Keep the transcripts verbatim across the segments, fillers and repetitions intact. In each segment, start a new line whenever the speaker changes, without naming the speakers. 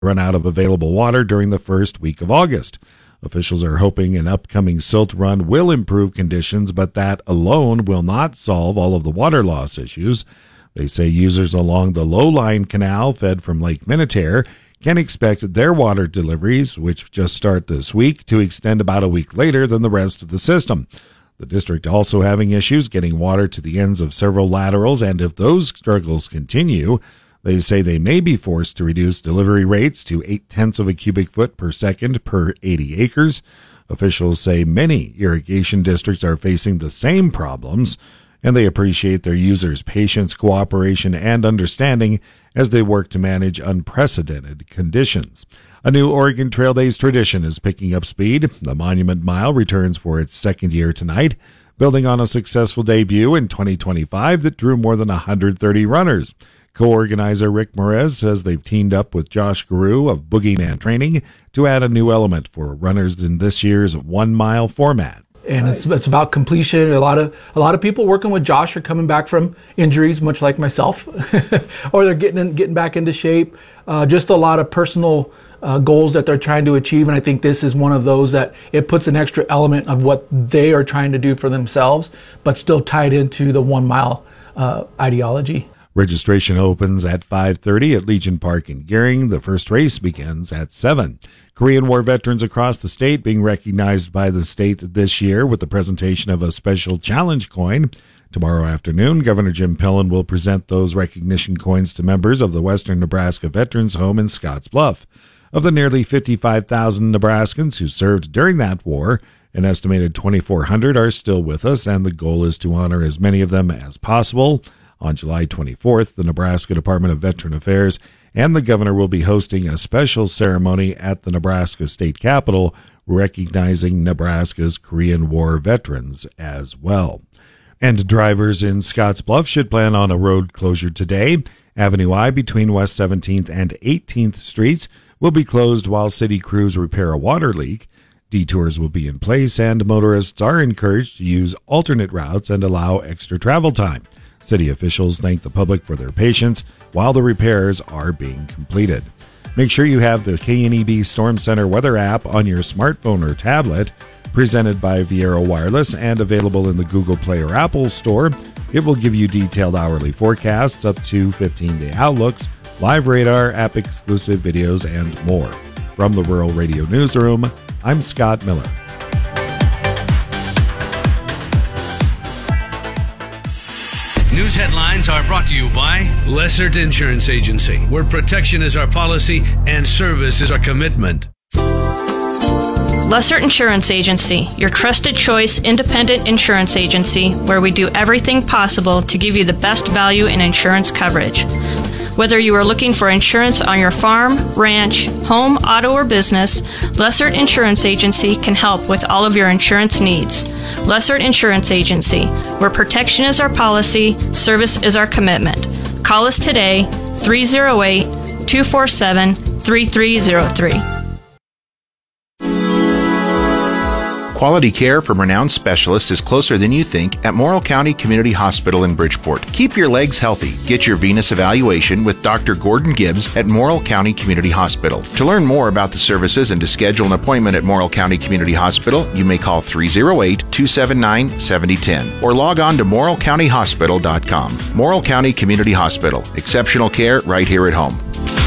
run out of available water during the first week of August. Officials are hoping an upcoming silt run will improve conditions, but that alone will not solve all of the water loss issues. They say users along the Lowline Canal, fed from Lake Minnetonka, can expect their water deliveries, which just start this week, to extend about a week later than the rest of the system. The district also having issues getting water to the ends of several laterals, and if those struggles continue, they say they may be forced to reduce delivery rates to eight-tenths of a cubic foot per second per eighty acres. Officials say many irrigation districts are facing the same problems, and they appreciate their users' patience, cooperation, and understanding as they work to manage unprecedented conditions. A new Oregon Trail Days tradition is picking up speed. The Monument Mile returns for its second year tonight, building on a successful debut in twenty twenty-five that drew more than one hundred thirty runners. Co-organizer Rick Morez says they've teamed up with Josh Guru of Boogeyman Training to add a new element for runners in this year's one-mile format.
And nice. it's it's about completion. A lot of a lot of people working with Josh are coming back from injuries, much like myself, or they're getting in, getting back into shape. Uh, just a lot of personal uh, goals that they're trying to achieve, and I think this is one of those that it puts an extra element of what they are trying to do for themselves, but still tied into the one mile uh, ideology.
Registration opens at five thirty at Legion Park in Gering. The first race begins at seven. Korean War veterans across the state being recognized by the state this year with the presentation of a special challenge coin. Tomorrow afternoon, Governor Jim Pillen will present those recognition coins to members of the Western Nebraska Veterans Home in Scotts Bluff. Of the nearly fifty-five thousand Nebraskans who served during that war, an estimated twenty-four hundred are still with us, and the goal is to honor as many of them as possible. On July twenty-fourth, the Nebraska Department of Veteran Affairs and the governor will be hosting a special ceremony at the Nebraska State Capitol, recognizing Nebraska's Korean War veterans as well. And drivers in Scotts Bluff should plan on a road closure today. Avenue I between West seventeenth and eighteenth Streets will be closed while city crews repair a water leak. Detours will be in place, and motorists are encouraged to use alternate routes and allow extra travel time. City officials thank the public for their patience while the repairs are being completed. Make sure you have the K N E B Storm Center weather app on your smartphone or tablet. Presented by Viera Wireless and available in the Google Play or Apple Store, it will give you detailed hourly forecasts, up to fifteen-day outlooks, live radar, app-exclusive videos, and more. From the Rural Radio Newsroom, I'm Scott Miller.
News headlines are brought to you by Lessert Insurance Agency, where protection is our policy and service is our commitment.
Lessert Insurance Agency, your trusted choice independent insurance agency where we do everything possible to give you the best value in insurance coverage. Whether you are looking for insurance on your farm, ranch, home, auto, or business, Lessert Insurance Agency can help with all of your insurance needs. Lessert Insurance Agency, where protection is our policy, service is our commitment. Call us today, three oh eight, two four seven, three three oh three.
Quality care from renowned specialists is closer than you think at Morrill County Community Hospital in Bridgeport. Keep your legs healthy. Get your venous evaluation with Doctor Gordon Gibbs at Morrill County Community Hospital. To learn more about the services and to schedule an appointment at Morrill County Community Hospital, you may call three oh eight, two seven nine, seven oh one oh or log on to morrill county hospital dot com. Morrill County Community Hospital. Exceptional care right here at home.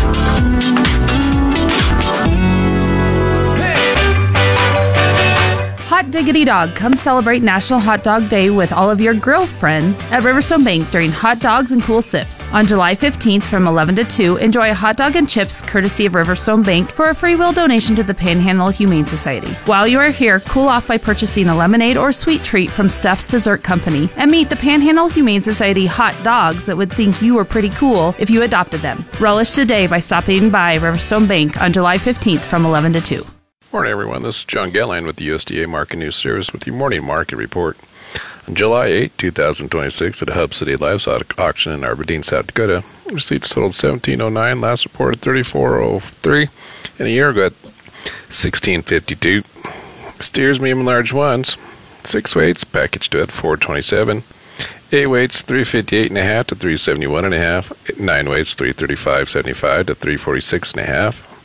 Hot diggity dog, come celebrate National Hot Dog Day with all of your grill friends at Riverstone Bank during hot dogs and cool sips. On July fifteenth from eleven to two, enjoy a hot dog and chips courtesy of Riverstone Bank for a free will donation to the Panhandle Humane Society. While you are here, cool off by purchasing a lemonade or sweet treat from Steph's Dessert Company and meet the Panhandle Humane Society hot dogs that would think you were pretty cool if you adopted them. Relish today by stopping by Riverstone Bank on July fifteenth from eleven to two.
Morning, everyone. This is John Gallien with the U S D A Market News Service with your morning market report. On July eighth, twenty twenty-six, at a Hub City Livestock Auction in Aberdeen, South Dakota, receipts totaled seventeen oh nine, last reported thirty-four oh three, and a year ago at sixteen fifty-two. Steers, medium, and large ones, six weights, packaged at four twenty-seven. Eight weights, three fifty-eight and a half to three seventy-one and a half. Nine weights, three thirty-five seventy-five to three forty-six and a half.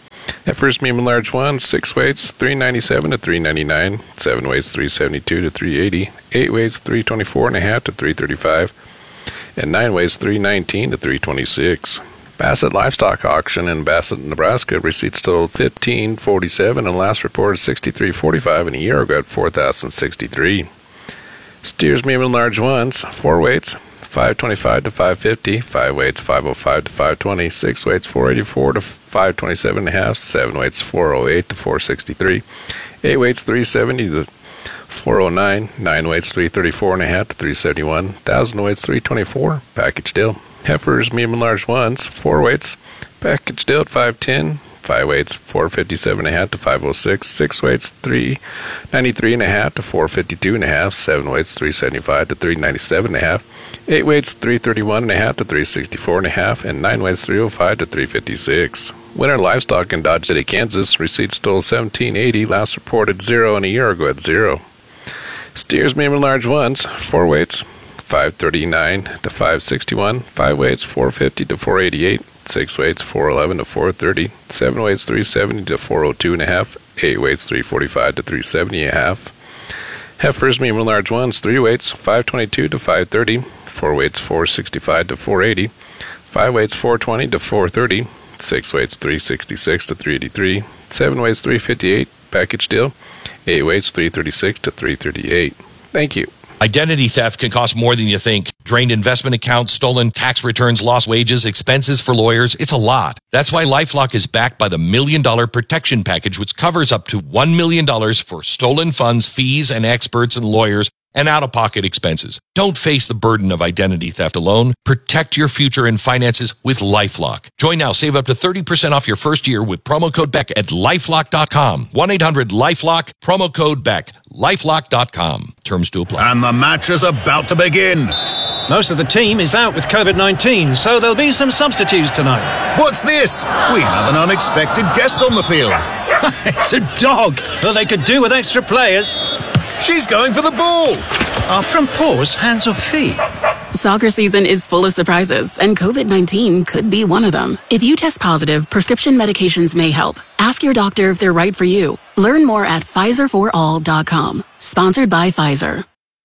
Heifers, medium and large ones, six weights, three ninety-seven to three ninety-nine, seven weights, three seventy-two to three eighty, eight weights, three twenty-four and a half to three thirty-five, and nine weights, three nineteen to three twenty-six. Bassett Livestock Auction in Bassett, Nebraska, receipts totaled fifteen forty-seven and last reported sixty-three forty-five, and a year ago at four thousand sixty-three. Steers, medium and large ones, four weights, five twenty-five to five fifty, five weights, five oh five to five twenty, six weights, four eighty-four to five twenty-seven and a half, seven weights, four oh eight to four sixty-three, eight weights, three seventy to four oh nine, nine weights, three thirty-four and a half to three seventy-one, one thousand weights, three twenty-four, package deal. Heifers, medium and large ones, four weights, package deal at five ten, five weights, four fifty-seven and a half to five oh six, six weights, three ninety-three and a half to four fifty-two and a half, seven weights, three seventy-five to three ninety-seven and a half, eight weights, three thirty-one and a half to three sixty-four and a half, and nine weights, three oh five to three fifty-six. Winter Livestock in Dodge City, Kansas, receipts total seventeen eighty, last reported zero, and a year ago at zero. Steers, medium and large ones, four weights, five thirty-nine to five sixty-one, five weights, four fifty to four eighty-eight, six weights, four eleven to four thirty, seven weights, three seventy to four oh two and a half, eight weights, three forty-five to three seventy and a half. Heifers, medium and large ones, three weights, five twenty-two to five thirty, four weights, four sixty-five to four eighty, five weights, four twenty to four thirty, six weights, three sixty-six to three eighty-three, seven weights, three fifty-eight, package deal, eight weights, three thirty-six to three thirty-eight. Thank you.
Identity theft can cost more than you think. Drained investment accounts, stolen tax returns, lost wages, expenses for lawyers. It's a lot. That's why LifeLock is backed by the Million Dollar Protection Package, which covers up to one million dollars for stolen funds, fees, and experts and lawyers, and out-of-pocket expenses. Don't face the burden of identity theft alone. Protect your future and finances with LifeLock. Join now. Save up to thirty percent off your first year with promo code Beck at lifelock dot com. one eight hundred LifeLock, promo code Beck. lifelock dot com. Terms to apply.
And the match is about to begin.
Most of the team is out with COVID nineteen, so there'll be some substitutes tonight.
What's this? We have an unexpected guest on the field.
It's a dog. Well, they could do with extra players.
She's going for the ball.
Are front paws hands or feet?
Soccer season is full of surprises, and COVID nineteen could be one of them. If you test positive, prescription medications may help. Ask your doctor if they're right for you. Learn more at Pfizer for all dot com. Sponsored by Pfizer.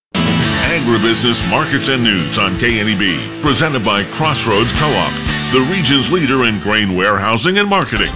Agribusiness Markets and News on K N E B. Presented by Crossroads Co-op, the region's leader in grain warehousing and marketing.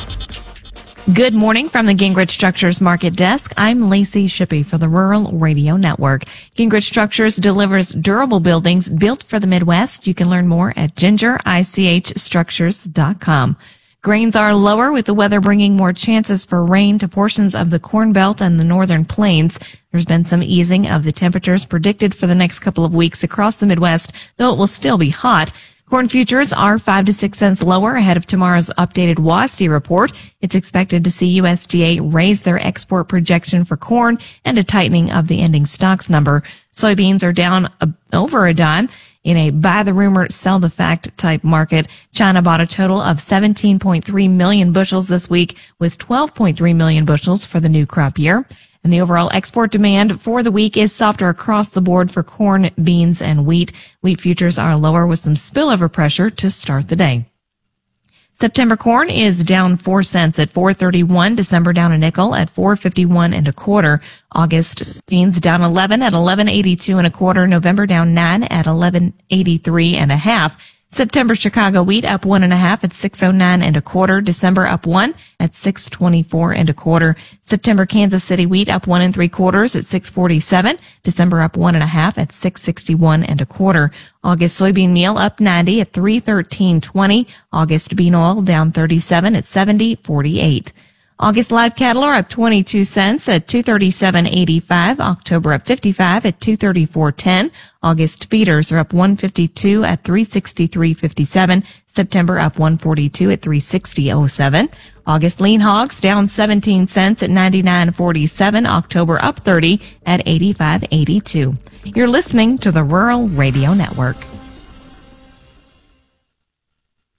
Good morning from the Gingrich Structures Market Desk. I'm Lacey Shippey for the Rural Radio Network. Gingrich Structures delivers durable buildings built for the Midwest. You can learn more at ginger ich structures dot com. Grains are lower, with the weather bringing more chances for rain to portions of the Corn Belt and the Northern Plains. There's been some easing of the temperatures predicted for the next couple of weeks across the Midwest, though it will still be hot. Corn futures are five to six cents lower ahead of tomorrow's updated W A S D report. It's expected to see U S D A raise their export projection for corn and a tightening of the ending stocks number. Soybeans are down a, over a dime in a buy the rumor, sell the fact type market. China bought a total of seventeen point three million bushels this week, with twelve point three million bushels for the new crop year. And the overall export demand for the week is softer across the board for corn, beans, and wheat. Wheat futures are lower with some spillover pressure to start the day. September corn is down four cents at four thirty-one. December down a nickel at four fifty-one and a quarter. August beans down eleven at eleven eighty-two and a quarter. November down nine at eleven eighty-three and a half. September Chicago wheat up one and a half at six oh nine and a quarter. December up one at six twenty-four and a quarter. September Kansas City wheat up one and three quarters at six forty-seven. December up one and a half at six sixty-one and a quarter. August soybean meal up ninety at three thirteen twenty. August bean oil down thirty-seven at seventy forty-eight. August live cattle are up twenty-two cents at two thirty-seven eighty-five. October up fifty-five at two thirty-four ten. August feeders are up one fifty-two at three sixty-three fifty-seven. September up one forty-two at three sixty oh seven. August lean hogs down seventeen cents at ninety-nine forty-seven. October up thirty at eighty-five eighty-two. You're listening to the Rural Radio Network.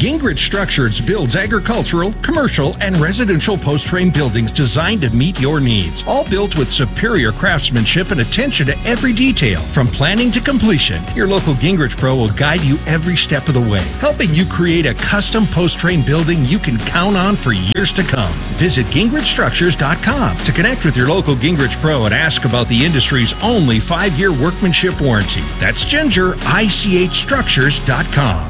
Gingrich Structures builds agricultural, commercial, and residential post-frame buildings designed to meet your needs. All built with superior craftsmanship and attention to every detail. From planning to completion, your local Gingrich Pro will guide you every step of the way, helping you create a custom post-frame building you can count on for years to come. Visit Gingrich Structures dot com to connect with your local Gingrich Pro and ask about the industry's only five-year workmanship warranty. That's Ginger, I C H Structures dot com.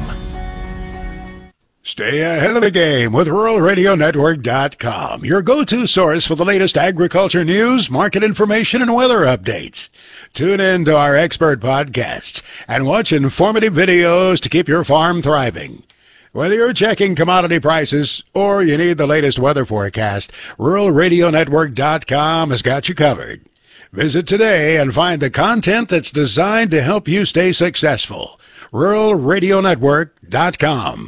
Stay ahead of the game with Rural Radio Network dot com, your go-to source for the latest agriculture news, market information, and weather updates. Tune in to our expert podcasts and watch informative videos to keep your farm thriving. Whether you're checking commodity prices or you need the latest weather forecast, Rural Radio Network dot com has got you covered. Visit today and find the content that's designed to help you stay successful. Rural Radio Network dot com.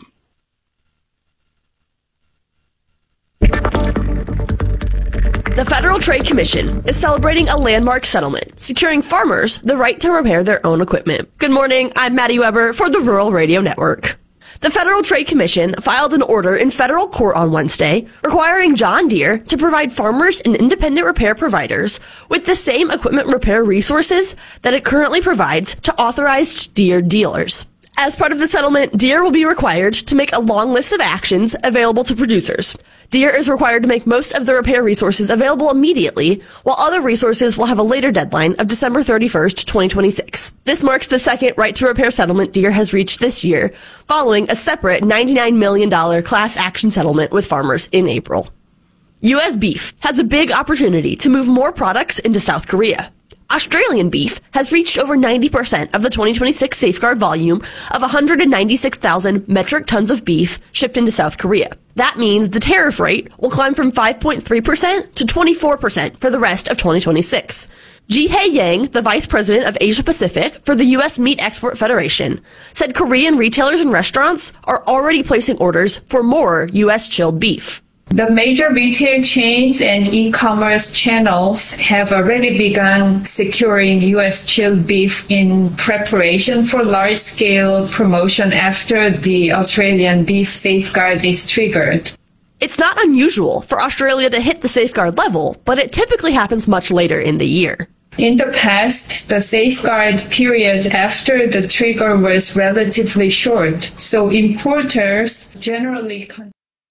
The Federal Trade Commission is celebrating a landmark settlement, securing farmers the right to repair their own equipment. Good morning, I'm Maddie Weber for the Rural Radio Network. The Federal Trade Commission filed an order in federal court on Wednesday requiring John Deere to provide farmers and independent repair providers with the same equipment repair resources that it currently provides to authorized Deere dealers. As part of the settlement, Deere will be required to make a long list of actions available to producers. Deere is required to make most of the repair resources available immediately, while other resources will have a later deadline of December thirty-first, twenty twenty-six. This marks the second right to repair settlement Deere has reached this year, following a separate ninety-nine million dollars class action settlement with farmers in April. U S beef has a big opportunity to move more products into South Korea. Australian beef has reached over ninety percent of the twenty twenty-six safeguard volume of one hundred ninety-six thousand metric tons of beef shipped into South Korea. That means the tariff rate will climb from five point three percent to twenty-four percent for the rest of twenty twenty-six. Ji-Hae Yang, the vice president of Asia Pacific for the U S Meat Export Federation, said Korean retailers and restaurants are already placing orders for more U S chilled beef.
The major retail chains and e-commerce channels have already begun securing U S chilled beef in preparation for large-scale promotion after the Australian beef safeguard is triggered.
It's not unusual for Australia to hit the safeguard level, but it typically happens much later in the year.
In the past, the safeguard period after the trigger was relatively short, so importers generally con-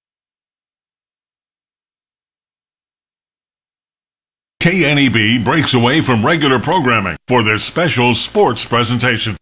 K N E B breaks away from regular programming for this special sports presentation.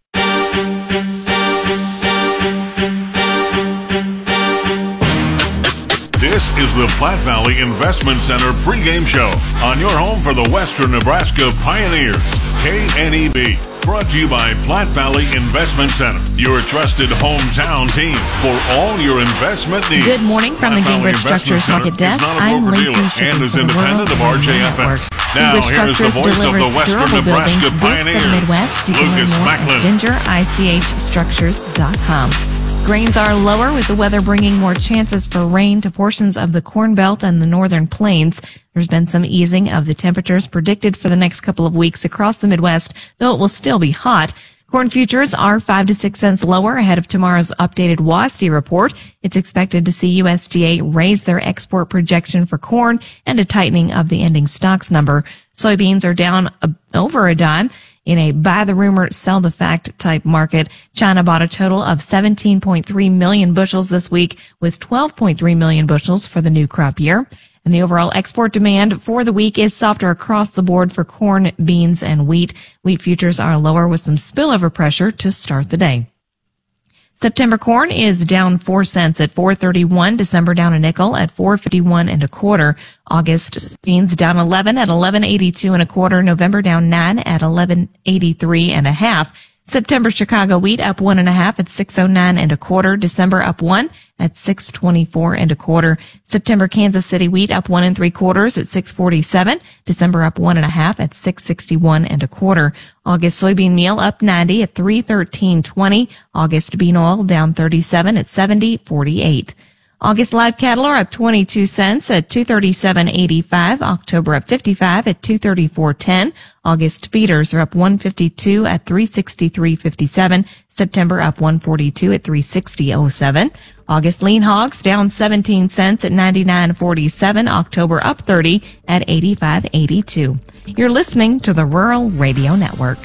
This is the Platte Valley Investment Center pregame show on your home for the Western Nebraska Pioneers, K N E B. Brought to you by Platte Valley Investment Center, your trusted hometown team for all your investment needs.
Good morning from
Platte
the Gingrich Structures Market Desk. I'm Lacey Shippey
and is
for the
independent of R J F S. Now here's the voice of the Western Nebraska Pioneers,
Midwest. You can
Lucas
learn more
Macklin.
at ginger I C H structures dot com. Grains are lower, with the weather bringing more chances for rain to portions of the Corn Belt and the northern plains. There's been some easing of the temperatures predicted for the next couple of weeks across the Midwest, though it will still be hot. Corn futures are five to six cents lower ahead of tomorrow's updated WASDE report. It's expected to see U S D A raise their export projection for corn and a tightening of the ending stocks number. Soybeans are down a, over a dime in a buy the rumor, sell the fact type market. China bought a total of seventeen point three million bushels this week, with twelve point three million bushels for the new crop year. And the overall export demand for the week is softer across the board for corn, beans, and wheat. Wheat futures are lower with some spillover pressure to start the day. September corn is down four cents at four thirty-one. December down a nickel at four fifty-one and a quarter. August beans down eleven at eleven eighty-two and a quarter. November down nine at eleven eighty-three and a half. September Chicago wheat up one and a half at six oh nine and a quarter. December up one at six twenty-four and a quarter. September Kansas City wheat up one and three quarters at six forty-seven. December up one and a half at six sixty-one and a quarter. August soybean meal up ninety at three thirteen twenty. August bean oil down thirty-seven at seventy forty-eight. August live cattle are up twenty-two cents at two thirty-seven eighty-five. October up fifty-five at two thirty-four ten. August feeders are up one fifty-two at three sixty-three fifty-seven. September up one forty-two at three sixty oh seven. August lean hogs down seventeen cents at ninety-nine forty-seven. October up thirty at eighty-five eighty-two. You're listening to the Rural Radio Network.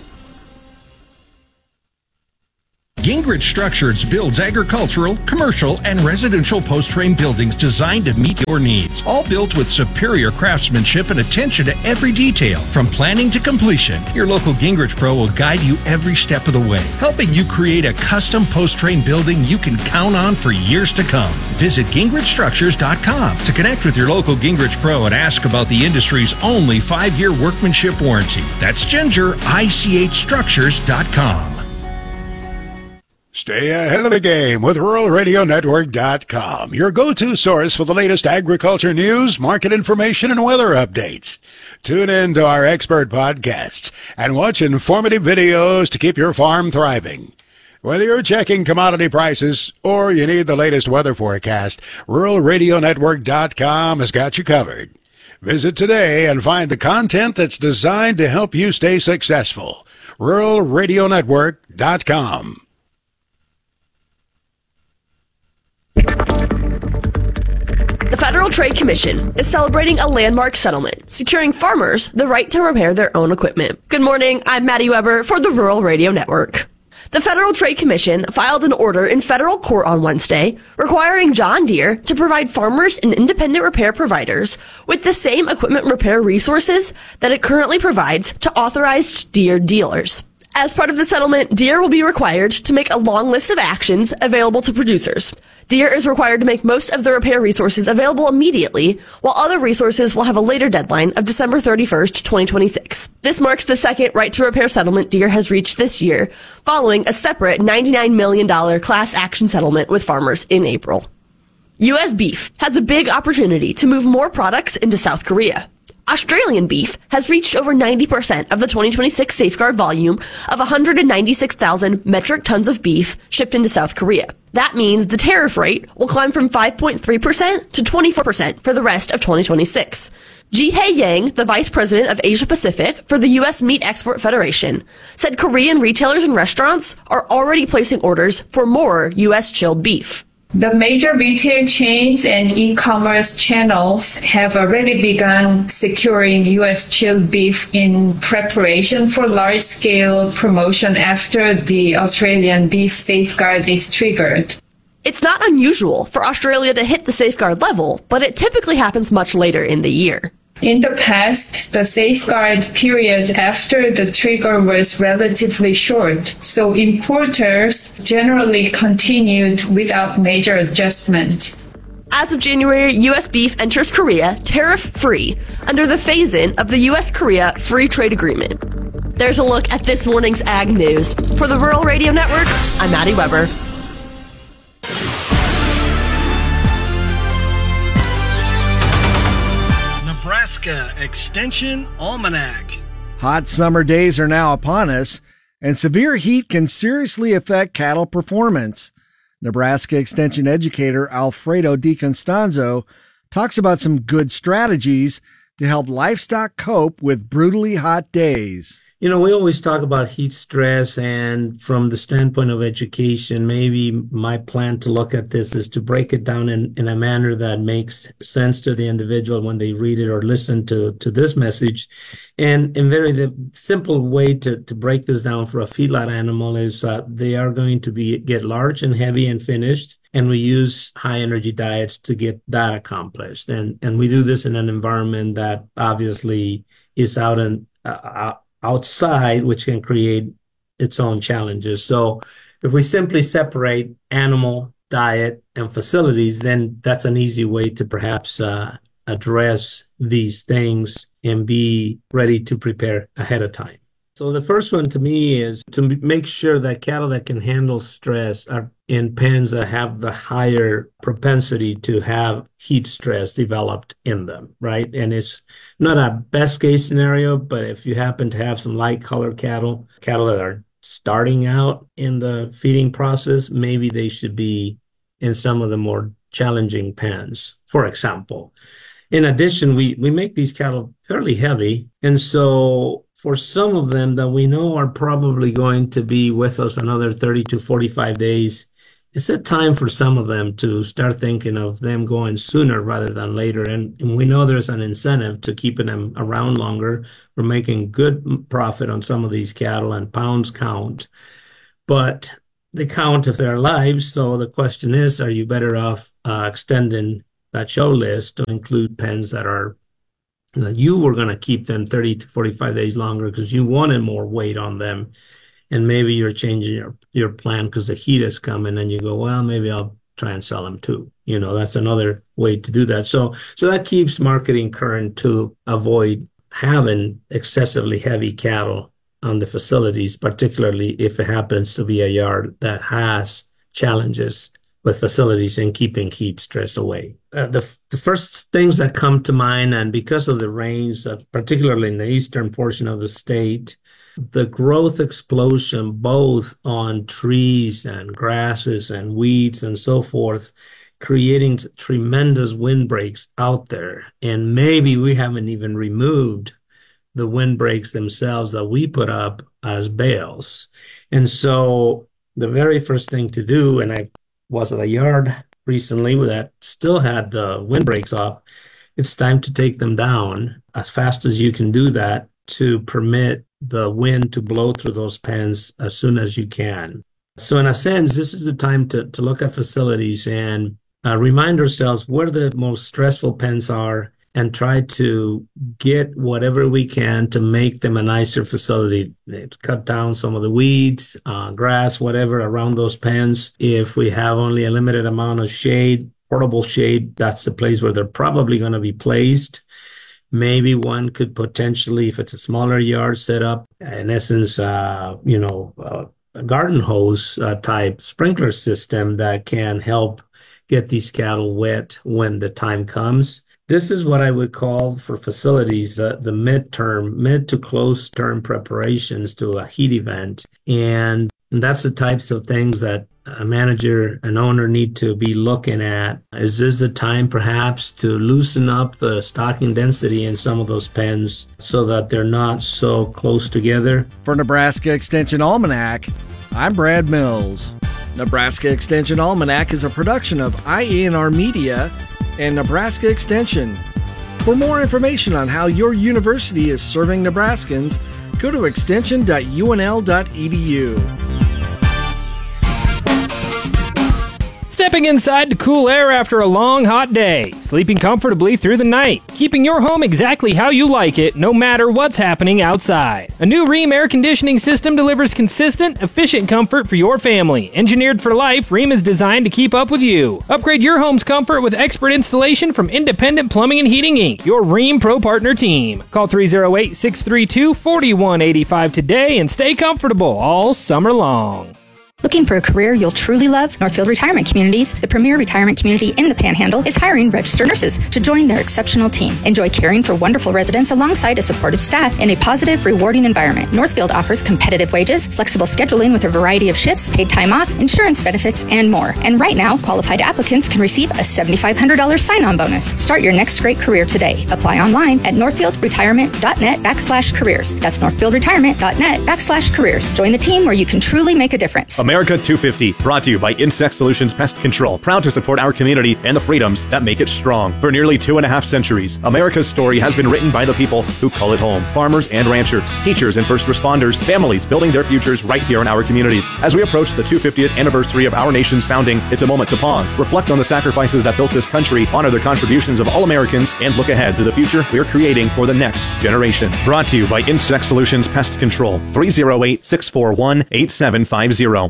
Gingrich Structures builds agricultural, commercial, and residential post-frame buildings designed to meet your needs. All built with superior craftsmanship and attention to every detail, from planning to completion. Your local Gingrich Pro will guide you every step of the way, helping you create a custom post-frame building you can count on for years to come. Visit gingrich structures dot com to connect with your local Gingrich Pro and ask about the industry's only five-year workmanship warranty. That's ginger I C H structures dot com.
Stay ahead of the game with rural radio network dot com, your go-to source for the latest agriculture news, market information, and weather updates. Tune in to our expert podcasts and watch informative videos to keep your farm thriving. Whether you're checking commodity prices or you need the latest weather forecast, rural radio network dot com has got you covered. Visit today and find the content that's designed to help you stay successful. rural radio network dot com.
The Federal Trade Commission is celebrating a landmark settlement, securing farmers the right to repair their own equipment. Good morning, I'm Maddie Weber for the Rural Radio Network. The Federal Trade Commission filed an order in federal court on Wednesday requiring John Deere to provide farmers and independent repair providers with the same equipment repair resources that it currently provides to authorized Deere dealers. As part of the settlement, Deere will be required to make a long list of actions available to producers. Deere is required to make most of the repair resources available immediately, while other resources will have a later deadline of December thirty-first, twenty twenty-six. This marks the second right to repair settlement Deere has reached this year, following a separate ninety-nine million dollars class action settlement with farmers in April. U S beef has a big opportunity to move more products into South Korea. Australian beef has reached over ninety percent of the twenty twenty-six safeguard volume of one hundred ninety-six thousand metric tons of beef shipped into South Korea. That means the tariff rate will climb from five point three percent to twenty-four percent for the rest of twenty twenty-six. Ji-Hae Yang, the vice president of Asia Pacific for the U S Meat Export Federation, said Korean retailers and restaurants are already placing orders for more U S chilled beef.
The major retail chains and e-commerce channels have already begun securing U S chilled beef in preparation for large-scale promotion after the Australian beef safeguard is triggered.
It's not unusual for Australia to hit the safeguard level, but it typically happens much later in the year.
In the past, the safeguard period after the trigger was relatively short, so importers generally continued without major adjustment.
As of January, U S beef enters Korea tariff-free under the phase-in of the U S-Korea Free Trade Agreement. There's a look at this morning's Ag News. For the Rural Radio Network, I'm Maddie Weber.
Nebraska Extension Almanac.
Hot summer days are now upon us, and severe heat can seriously affect cattle performance. Nebraska Extension educator Alfredo DiConstanzo talks about some good strategies to help livestock cope with brutally hot days.
You know, we always talk about heat stress, and from the standpoint of education, maybe my plan to look at this is to break it down in, in a manner that makes sense to the individual when they read it or listen to, to this message. And in very the simple way to, to break this down for a feedlot animal is uh, they are going to be get large and heavy and finished, and we use high energy diets to get that accomplished. And and we do this in an environment that obviously is out and uh, outside, which can create its own challenges. So if we simply separate animal, diet, and facilities, then that's an easy way to perhaps uh, address these things and be ready to prepare ahead of time. So the first one to me is to make sure that cattle that can handle stress are in pens that have the higher propensity to have heat stress developed in them, right? And it's not a best case scenario, but if you happen to have some light colored cattle, cattle that are starting out in the feeding process, maybe they should be in some of the more challenging pens, for example. In addition, we, we make these cattle fairly heavy. And so for some of them that we know are probably going to be with us another thirty to forty-five days, it's a time for some of them to start thinking of them going sooner rather than later. And, and we know there's an incentive to keeping them around longer. We're making good profit on some of these cattle, and pounds count. But they count if they're alive. So the question is, are you better off uh, extending that show list to include pens that are that you were going to keep them thirty to forty-five days longer because you wanted more weight on them, and maybe you're changing your your plan because the heat is coming, and you go, well, maybe I'll try and sell them too. You know, that's another way to do that. So so that keeps marketing current to avoid having excessively heavy cattle on the facilities, particularly if it happens to be a yard that has challenges with facilities and keeping heat stress away. Uh, the, the first things that come to mind, and because of the rains, uh, particularly in the eastern portion of the state, the growth explosion, both on trees and grasses and weeds and so forth, creating tremendous windbreaks out there. And maybe we haven't even removed the windbreaks themselves that we put up as bales. And so the very first thing to do, and I was at a yard recently that still had the windbreaks up, it's time to take them down as fast as you can do that to permit the wind to blow through those pens as soon as you can. So in a sense, this is the time to, to look at facilities and uh, remind ourselves where the most stressful pens are, and try to get whatever we can to make them a nicer facility. Cut down some of the weeds, uh, grass, whatever around those pens. If we have only a limited amount of shade, portable shade, that's the place where they're probably going to be placed. Maybe one could potentially, if it's a smaller yard, set up, in essence, uh, you know, uh, a garden hose uh, type sprinkler system that can help get these cattle wet when the time comes. This is what I would call for facilities uh, the mid-term, mid to close term preparations to a heat event. And that's the types of things that a manager, an owner need to be looking at. Is this a time perhaps to loosen up the stocking density in some of those pens so that they're not so close together?
For Nebraska Extension Almanac, I'm Brad Mills. Nebraska Extension Almanac is a production of I E and R Media and Nebraska Extension. For more information on how your university is serving Nebraskans, go to extension dot u n l dot e d u.
Stepping inside to cool air after a long, hot day. Sleeping comfortably through the night. Keeping your home exactly how you like it, no matter what's happening outside. A new Rheem air conditioning system delivers consistent, efficient comfort for your family. Engineered for life, Rheem is designed to keep up with you. Upgrade your home's comfort with expert installation from Independent Plumbing and Heating Incorporated, your Rheem Pro Partner team. Call three oh eight, six three two, four one eight five today and stay comfortable all summer long.
Looking for a career you'll truly love? Northfield Retirement Communities, the premier retirement community in the Panhandle, is hiring registered nurses to join their exceptional team. Enjoy caring for wonderful residents alongside a supportive staff in a positive, rewarding environment. Northfield offers competitive wages, flexible scheduling with a variety of shifts, paid time off, insurance benefits, and more. And right now, qualified applicants can receive a seven thousand five hundred dollars sign-on bonus. Start your next great career today. Apply online at northfieldretirement.net backslash careers. That's northfieldretirement.net backslash careers. Join the team where you can truly make a difference.
America two fifty, brought to you by Insect Solutions Pest Control, proud to support our community and the freedoms that make it strong. For nearly two and a half centuries, America's story has been written by the people who call it home. Farmers and ranchers, teachers and first responders, families building their futures right here in our communities. As we approach the two hundred fiftieth anniversary of our nation's founding, it's a moment to pause, reflect on the sacrifices that built this country, honor the contributions of all Americans, and look ahead to the future we're creating for the next generation. Brought to you by Insect Solutions Pest Control, three oh eight, six four one, eight seven five zero.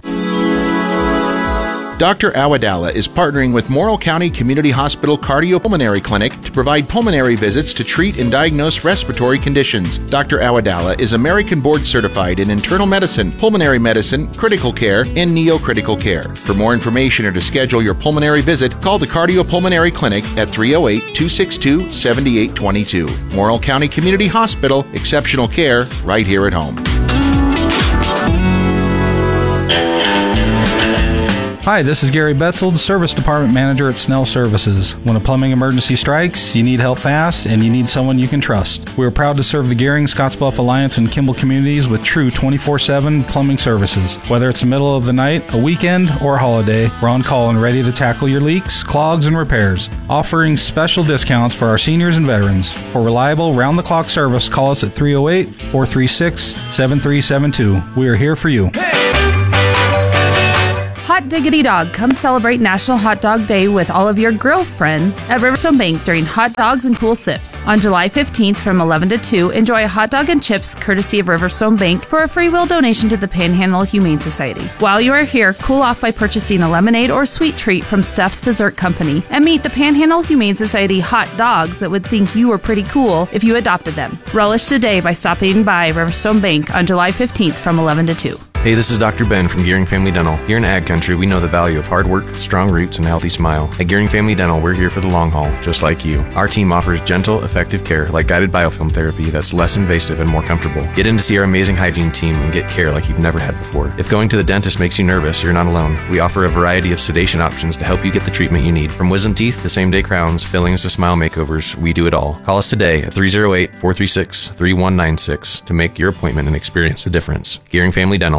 Doctor Awadala is partnering with Morrill County Community Hospital Cardiopulmonary Clinic to provide pulmonary visits to treat and diagnose respiratory conditions. Doctor Awadala is American Board Certified in internal medicine, pulmonary medicine, critical care, and neocritical care. For more information or to schedule your pulmonary visit, call the Cardiopulmonary Clinic at three oh eight, two six two, seven eight two two. Morrill County Community Hospital, exceptional care right here at home.
Hi, this is Gary Betzold, Service Department Manager at Snell Services. When a plumbing emergency strikes, you need help fast, and you need someone you can trust. We are proud to serve the Gehring, Scottsbluff Alliance, and Kimball communities with true twenty-four seven plumbing services. Whether it's the middle of the night, a weekend, or a holiday, we're on call and ready to tackle your leaks, clogs, and repairs. Offering special discounts for our seniors and veterans. For reliable, round-the-clock service, call us at three oh eight, four three six, seven three seven two. We are here for you.
Hot diggity dog, come celebrate National Hot Dog Day with all of your grill friends at Riverstone Bank during Hot Dogs and Cool Sips. On July fifteenth from eleven to two, enjoy a hot dog and chips courtesy of Riverstone Bank for a free will donation to the Panhandle Humane Society. While you are here, cool off by purchasing a lemonade or sweet treat from Steph's Dessert Company and meet the Panhandle Humane Society hot dogs that would think you were pretty cool if you adopted them. Relish today by stopping by Riverstone Bank on July fifteenth from eleven to two.
Hey, this is Doctor Ben from Gehring Family Dental. Here in Ag Country, we know the value of hard work, strong roots, and a healthy smile. At Gehring Family Dental, we're here for the long haul, just like you. Our team offers gentle, effective care like guided biofilm therapy that's less invasive and more comfortable. Get in to see our amazing hygiene team and get care like you've never had before. If going to the dentist makes you nervous, you're not alone. We offer a variety of sedation options to help you get the treatment you need. From wisdom teeth to same-day crowns, fillings to smile makeovers, we do it all. Call us today at three oh eight, four three six, three one nine six to make your appointment and experience the difference. Gehring Family Dental.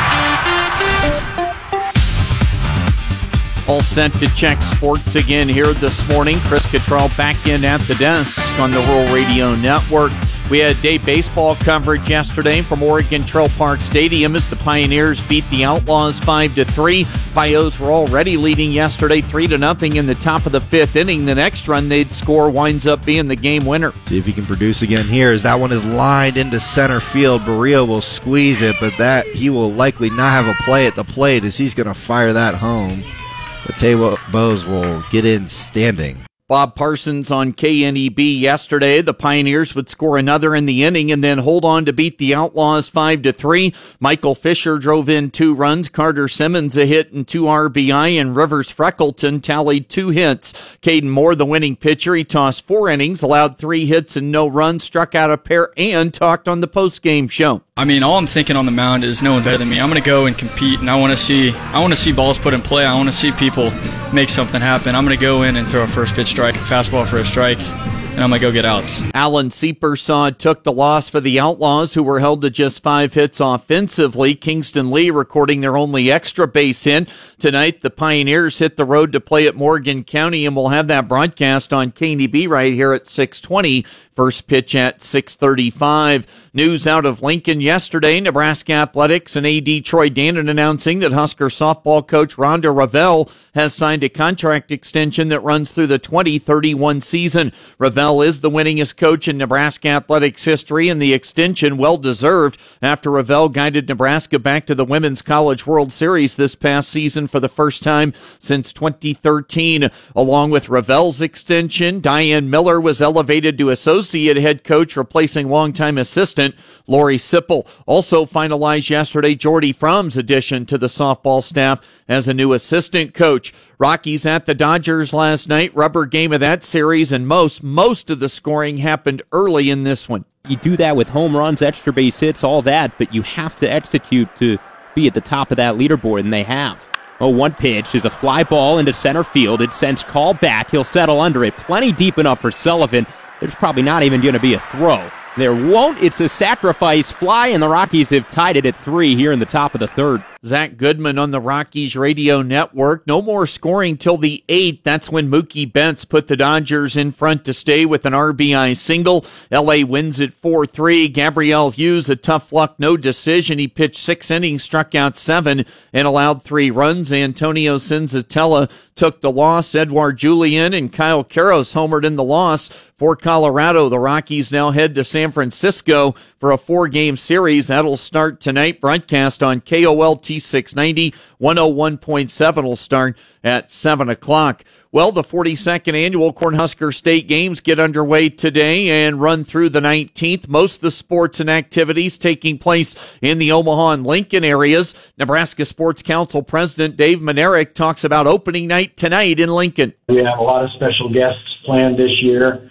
All set to check sports again here this morning. Chris Cottrell back in at the desk on the Rural Radio Network. We had day baseball coverage yesterday from Oregon Trail Park Stadium as the Pioneers beat the Outlaws five to three. Pios were already leading yesterday three to nothing in the top of the fifth inning. The next run they'd score winds up being the game winner.
See if he can produce again here as that one is lined into center field. Barrio will squeeze it, but that he will likely not have a play at the plate as he's going to fire that home. Mateo Bose will get in standing.
Bob Parsons on K N E B yesterday. The Pioneers would score another in the inning and then hold on to beat the Outlaws five to three. Michael Fisher drove in two runs. Carter Simmons a hit and two R B I, and Rivers Freckleton tallied two hits. Caden Moore, the winning pitcher, he tossed four innings, allowed three hits and no runs, struck out a pair, and talked on the postgame show.
I mean, all I'm thinking on the mound is no one better than me. I'm going to go and compete, and I want to see I want to see balls put in play. I want to see people make something happen. I'm going to go in and throw a first pitch strike, a fastball for a strike, and I'm going to go get outs.
Alan Seepersod took the loss for the Outlaws, who were held to just five hits offensively. Kingston Lee recording their only extra base hit. Tonight, the Pioneers hit the road to play at Morgan County, and we'll have that broadcast on K N E B right here at six twenty. First pitch at six thirty-five. News out of Lincoln yesterday. Nebraska Athletics and A D Troy Dannon announcing that Husker softball coach Rhonda Ravel has signed a contract extension that runs through the twenty thirty-one season. Ravel is the winningest coach in Nebraska Athletics history, and the extension well-deserved after Ravel guided Nebraska back to the Women's College World Series this past season for the first time since twenty thirteen. Along with Ravel's extension, Diane Miller was elevated to associate head coach, replacing longtime assistant Lori Sipple. Also finalized yesterday Jordy Fromm's addition to the softball staff as a new assistant coach. Rockies at the Dodgers last night, rubber game of that series, and most, most of the scoring happened early in this one.
You do that with home runs, extra base hits, all that, but you have to execute to be at the top of that leaderboard, and they have. Oh, one pitch is a fly ball into center field. It sends Call back. He'll settle under it. Plenty deep enough for Sullivan. There's probably not even going to be a throw. There won't. It's a sacrifice fly, and the Rockies have tied it at three here in the top of the third.
Zach Goodman on the Rockies radio network. No more scoring till the eighth. That's when Mookie Betts put the Dodgers in front to stay with an R B I single. L A wins it four three. Gabriel Hughes, a tough luck, no decision. He pitched six innings, struck out seven, and allowed three runs. Antonio Senzatella took the loss. Edouard Julien and Kyle Karros homered in the loss for Colorado. The Rockies now head to San Francisco for a four-game series. That'll start tonight. Broadcast on K O L T six ninety, one oh one point seven will start at seven o'clock. Well, the forty-second annual Cornhusker State Games get underway today and run through the nineteenth. Most of the sports and activities taking place in the Omaha and Lincoln areas. Nebraska Sports Council President Dave Manerick talks about opening night tonight in Lincoln.
We have a lot of special guests planned this year.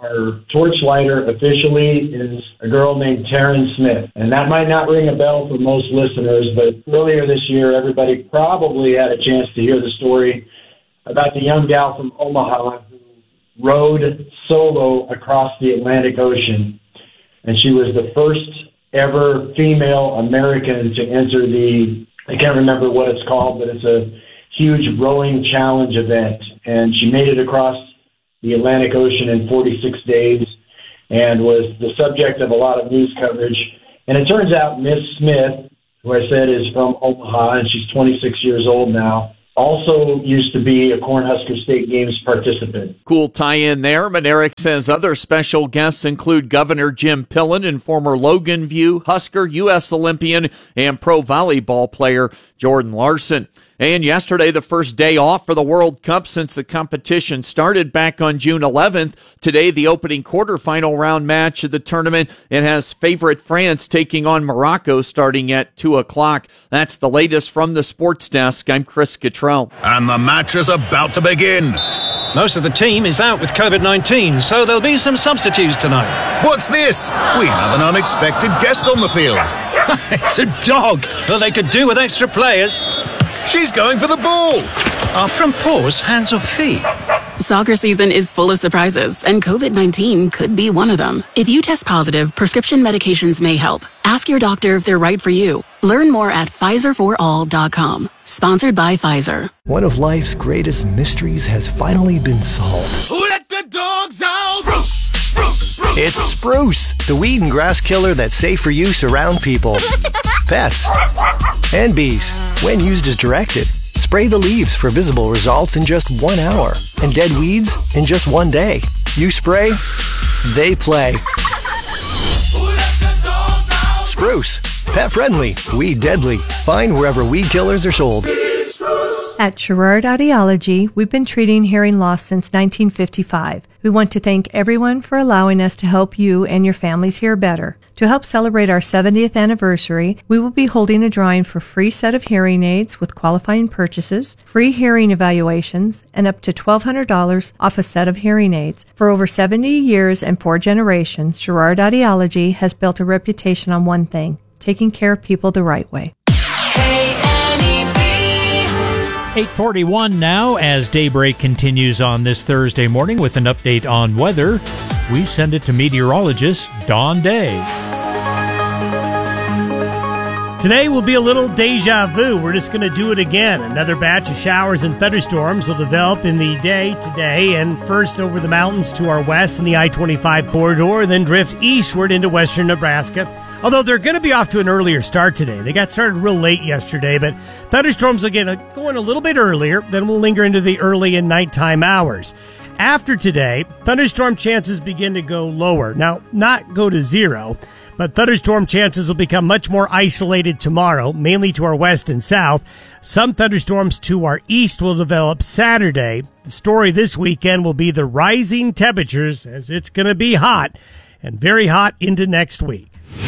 our torchlighter officially is a girl named Taryn Smith. And that might not ring a bell for most listeners, but earlier this year, everybody probably had a chance to hear the story about the young gal from Omaha who rowed solo across the Atlantic Ocean. And she was the first ever female American to enter the, I can't remember what it's called, but it's a huge rowing challenge event. And she made it across the Atlantic Ocean in forty-six days and was the subject of a lot of news coverage. And it turns out Miss Smith, who I said is from Omaha, and she's twenty-six years old now, also used to be a Cornhusker State Games participant.
Cool tie-in there. Manerick says other special guests include Governor Jim Pillen and former Logan View Husker, U S Olympian, and pro volleyball player Jordan Larson. And yesterday, the first day off for the World Cup since the competition started back on June eleventh. Today, the opening quarterfinal round match of the tournament. It has favorite France taking on Morocco starting at two o'clock. That's the latest from the sports desk. I'm Chris Cottrell.
And the match is about to begin.
Most of the team is out with COVID nineteen, so there'll be some substitutes tonight.
What's this? We have an unexpected guest on the field.
It's a dog. Well, they could do with extra players.
She's going for the ball.
Are front paws hands or feet?
Soccer season is full of surprises, and COVID nineteen could be one of them. If you test positive, prescription medications may help. Ask your doctor if they're right for you. Learn more at Pfizer for all dot com. Sponsored by Pfizer.
One of life's greatest mysteries has finally been solved.
Who let the dogs out? Spruce! Spruce! Spruce!
It's Spruce, the weed and grass killer that's safe for use around people, pets, and bees. When used as directed, spray the leaves for visible results in just one hour and dead weeds in just one day. You spray, they play. Spruce, pet friendly, weed deadly. Find wherever weed killers are sold.
At Sherrard Audiology, we've been treating hearing loss since nineteen fifty-five. We want to thank everyone for allowing us to help you and your families hear better. To help celebrate our seventieth anniversary, we will be holding a drawing for a free set of hearing aids with qualifying purchases, free hearing evaluations, and up to twelve hundred dollars off a set of hearing aids. For over seventy years and four generations, Sherrard Audiology has built a reputation on one thing: taking care of people the right way.
eight forty-one now as Daybreak continues on this Thursday morning with an update on weather. We send it to meteorologist Don Day.
Today will be a little deja vu. We're just going to do it again. Another batch of showers and thunderstorms will develop in the day today, and first over the mountains to our west in the I twenty-five corridor, then drift eastward into western Nebraska. Although they're going to be off to an earlier start today. They got started real late yesterday, but thunderstorms will get going a little bit earlier, then will linger into the early and nighttime hours. After today, thunderstorm chances begin to go lower. Now, not go to zero, but thunderstorm chances will become much more isolated tomorrow, mainly to our west and south. Some thunderstorms to our east will develop Saturday. The story this weekend will be the rising temperatures, as it's going to be hot, and very hot into next week.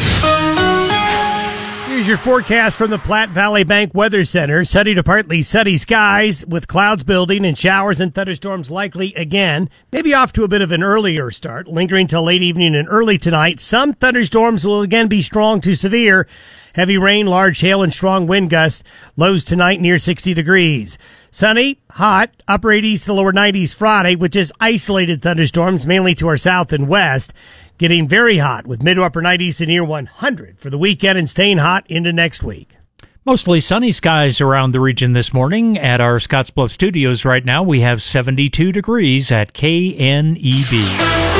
Here's your forecast from the Platte Valley Bank Weather Center. Sunny to partly sunny skies with clouds building and showers and thunderstorms likely again. Maybe off to a bit of an earlier start, lingering till late evening and early tonight. Some thunderstorms will again be strong to severe. Heavy rain, large hail, and strong wind gusts. Lows tonight near sixty degrees. Sunny, hot, upper eighties to lower nineties Friday with just isolated thunderstorms mainly to our south and west. Getting very hot with mid to upper nineties to near one hundred for the weekend and staying hot into next week.
Mostly sunny skies around the region this morning. At our Scottsbluff studios right now, we have seventy-two degrees at K N E B.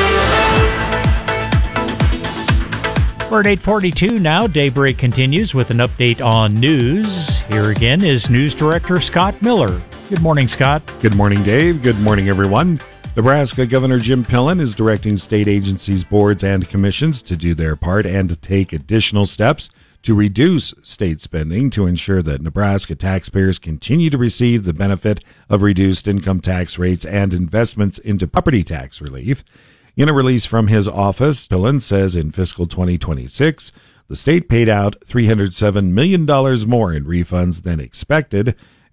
We're at eight forty-two now. Daybreak continues with an update on news. Here again is News Director Scott Miller. Good morning, Scott.
Good morning, Dave. Good morning, everyone. Nebraska Governor Jim Pillen is directing state agencies, boards, and commissions to do their part and to take additional steps to reduce state spending to ensure that Nebraska taxpayers continue to receive the benefit of reduced income tax rates and investments into property tax relief. In a release from his office, Pillen says in fiscal twenty twenty-six, the state paid out three hundred seven million dollars more in refunds than expected,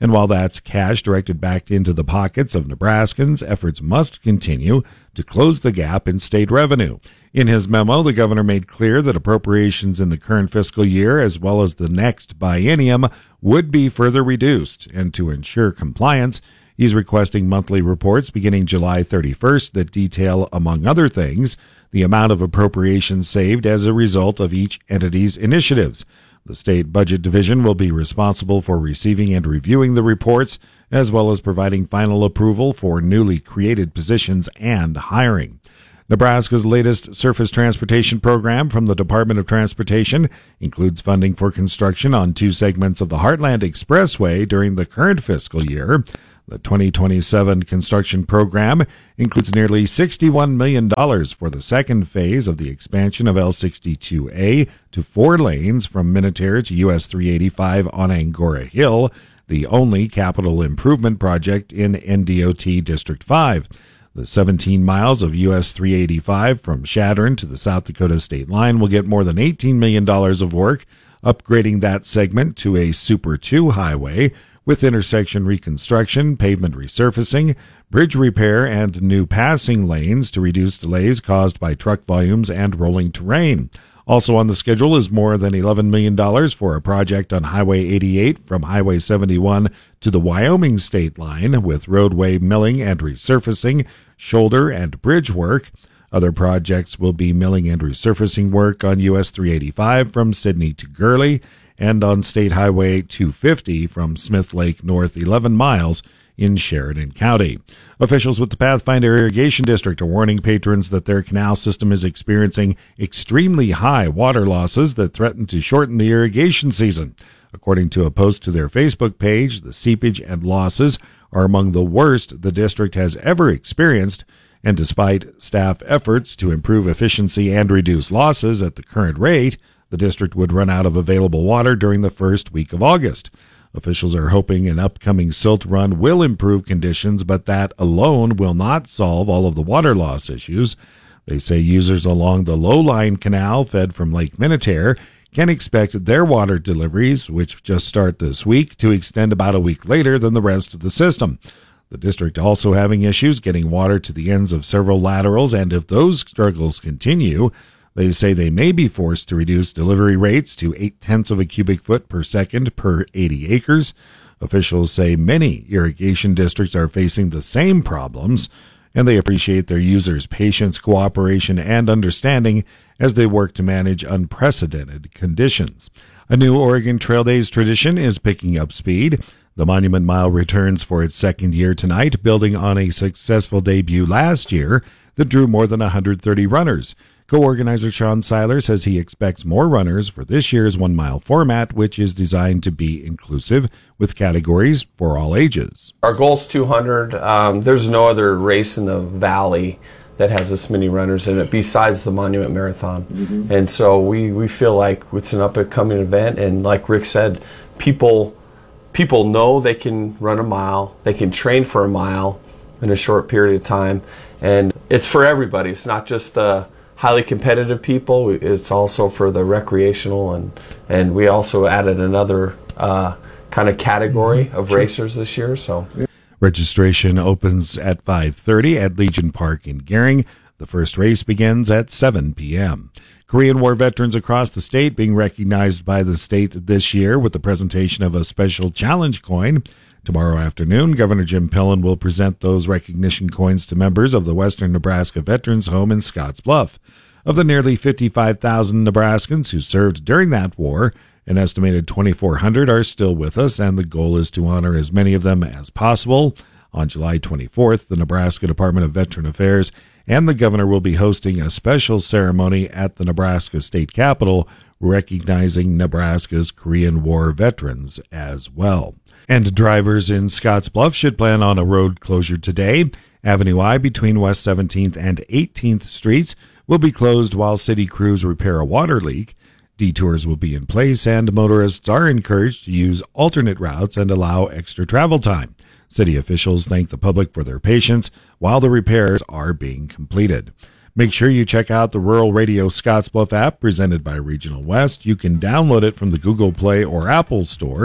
And while that's cash directed back into the pockets of Nebraskans, efforts must continue to close the gap in state revenue. In his memo, the governor made clear that appropriations in the current fiscal year, as well as the next biennium, would be further reduced. And to ensure compliance, he's requesting monthly reports beginning July thirty-first that detail, among other things, the amount of appropriations saved as a result of each entity's initiatives. The State Budget Division will be responsible for receiving and reviewing the reports, as well as providing final approval for newly created positions and hiring. Nebraska's latest surface transportation program from the Department of Transportation includes funding for construction on two segments of the Heartland Expressway during the current fiscal year. The twenty twenty-seven construction program includes nearly sixty-one million dollars for the second phase of the expansion of L sixty-two A to four lanes from Minutair to U S three eighty-five on Angora Hill, the only capital improvement project in N D O T District five. The seventeen miles of U S three eighty-five from Chadron to the South Dakota state line will get more than eighteen million dollars of work, upgrading that segment to a Super two highway, with intersection reconstruction, pavement resurfacing, bridge repair, and new passing lanes to reduce delays caused by truck volumes and rolling terrain. Also on the schedule is more than eleven million dollars for a project on Highway eighty-eight from Highway seventy-one to the Wyoming state line, with roadway milling and resurfacing, shoulder and bridge work. Other projects will be milling and resurfacing work on U S three eighty-five from Sidney to Gurley, and on State Highway two fifty from Smith Lake north eleven miles in Sheridan County. Officials with the Pathfinder Irrigation District are warning patrons that their canal system is experiencing extremely high water losses that threaten to shorten the irrigation season. According to a post to their Facebook page, the seepage and losses are among the worst the district has ever experienced, and despite staff efforts to improve efficiency and reduce losses at the current rate, the district would run out of available water during the first week of August. Officials are hoping an upcoming silt run will improve conditions, but that alone will not solve all of the water loss issues. They say users along the Lowline Canal, fed from Lake Minutair, can expect their water deliveries, which just start this week, to extend about a week later than the rest of the system. The district also having issues getting water to the ends of several laterals, and if those struggles continue, they say they may be forced to reduce delivery rates to eight-tenths of a cubic foot per second per eighty acres. Officials say many irrigation districts are facing the same problems, and they appreciate their users' patience, cooperation, and understanding as they work to manage unprecedented conditions. A new Oregon Trail Days tradition is picking up speed. The Monument Mile returns for its second year tonight, building on a successful debut last year that drew more than one hundred thirty runners. Co-organizer Sean Seiler says he expects more runners for this year's one-mile format, which is designed to be inclusive with categories for all ages.
Our goal is two hundred. Um, there's no other race in the valley that has this many runners in it besides the Monument Marathon. Mm-hmm. And so we, we feel like it's an up-and-coming event, and like Rick said, people people know they can run a mile, they can train for a mile in a short period of time, and it's for everybody. It's not just the highly competitive people, it's also for the recreational, and and we also added another uh, kind of category of sure. racers this year. So
registration opens at five thirty at Legion Park in Gering. The first race begins at seven p.m. Korean War veterans across the state being recognized by the state this year with the presentation of a special challenge coin. Tomorrow afternoon, Governor Jim Pillen will present those recognition coins to members of the Western Nebraska Veterans Home in Scottsbluff. Of the nearly fifty-five thousand Nebraskans who served during that war, an estimated twenty-four hundred are still with us, and the goal is to honor as many of them as possible. On July twenty-fourth, the Nebraska Department of Veteran Affairs and the governor will be hosting a special ceremony at the Nebraska State Capitol, recognizing Nebraska's Korean War veterans as well. And drivers in Scottsbluff should plan on a road closure today. Avenue I between West seventeenth and eighteenth Streets will be closed while city crews repair a water leak. Detours will be in place, and motorists are encouraged to use alternate routes and allow extra travel time. City officials thank the public for their patience while the repairs are being completed. Make sure you check out the Rural Radio Scottsbluff app presented by Regional West. You can download it from the Google Play or Apple Store.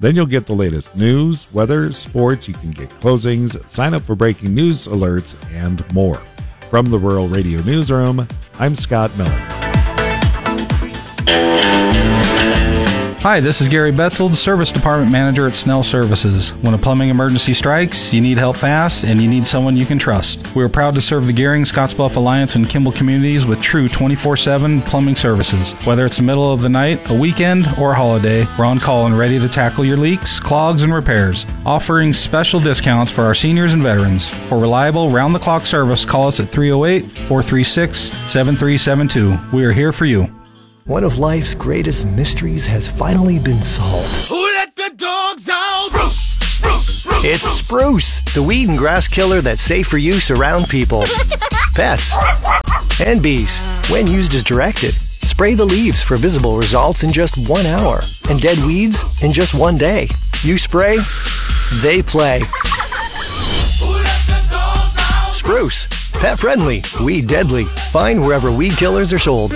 Then you'll get the latest news, weather, sports, you can get closings, sign up for breaking news alerts, and more. From the Rural Radio Newsroom, I'm Scott Miller.
Hi, this is Gary Betzold, Service Department Manager at Snell Services. When a plumbing emergency strikes, you need help fast, and you need someone you can trust. We are proud to serve the Gering, Scottsbluff Alliance, and Kimball communities with true twenty-four seven plumbing services. Whether it's the middle of the night, a weekend, or a holiday, we're on call and ready to tackle your leaks, clogs, and repairs. Offering special discounts for our seniors and veterans. For reliable, round-the-clock service, call us at three oh eight, four three six, seven three seven two. We are here for you.
One of life's greatest mysteries has finally been solved.
Who let the dogs out? Spruce, spruce, spruce.
It's Spruce, the weed and grass killer that's safe for use around people, pets, and bees. When used as directed, spray the leaves for visible results in just one hour, and dead weeds in just one day. You spray, they play. Spruce, pet friendly, weed deadly. Find wherever weed killers are sold.